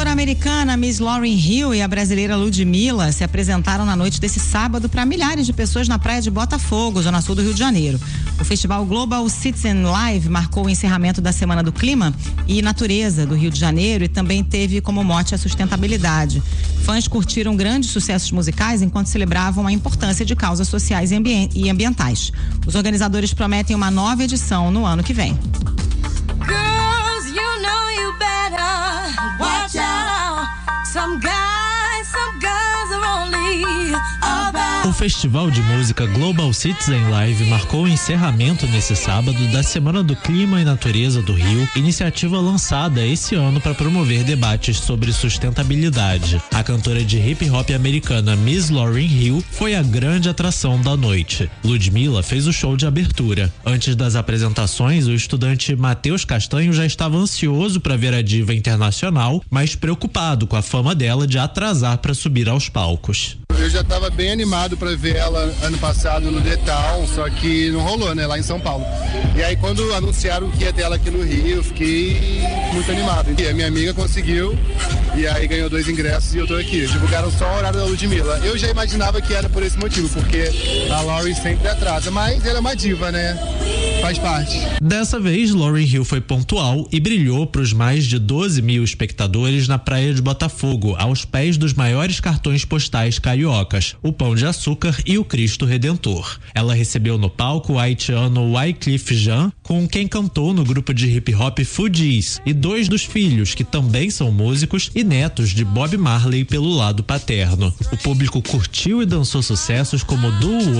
cantora americana Miss Lauryn Hill e a brasileira Ludmilla se apresentaram na noite desse sábado para milhares de pessoas na praia de Botafogo, zona sul do Rio de Janeiro. O festival Global Citizen Live marcou o encerramento da Semana do Clima e Natureza do Rio de Janeiro e também teve como mote a sustentabilidade. Fãs curtiram grandes sucessos musicais enquanto celebravam a importância de causas sociais e ambientais. Os organizadores prometem uma nova edição no ano que vem. Watch out, some guys are only about. O Festival de Música Global Citizen Live marcou o encerramento nesse sábado da Semana do Clima e Natureza do Rio, iniciativa lançada esse ano para promover debates sobre sustentabilidade. A cantora de hip hop americana Miss Lauryn Hill foi a grande atração da noite. Ludmilla fez o show de abertura. Antes das apresentações, o estudante Matheus Castanho já estava ansioso para ver a diva internacional, mas preocupado com a fama dela de atrasar para subir aos palcos. Eu já estava bem animado para ver ela ano passado no The Town, só que não rolou, né, lá em São Paulo. E aí quando anunciaram que ia ter ela aqui no Rio, eu fiquei muito animado. E a minha amiga conseguiu, e aí ganhou 2 ingressos e eu tô aqui. Divulgaram só o horário da Ludmilla. Eu já imaginava que era por esse motivo, porque a Lauryn sempre atrasa, mas ela é uma diva, né? Faz parte. Dessa vez, Lauryn Hill foi pontual e brilhou para os mais de 12 mil espectadores na praia de Botafogo, aos pés dos maiores cartões postais cariocas, o Pão de Açúcar e o Cristo Redentor. Ela recebeu no palco o haitiano Wyclef Jean, com quem cantou no grupo de hip hop Fugees, e 2 dos filhos, que também são músicos e netos de Bob Marley pelo lado paterno. O público curtiu e dançou sucessos como Do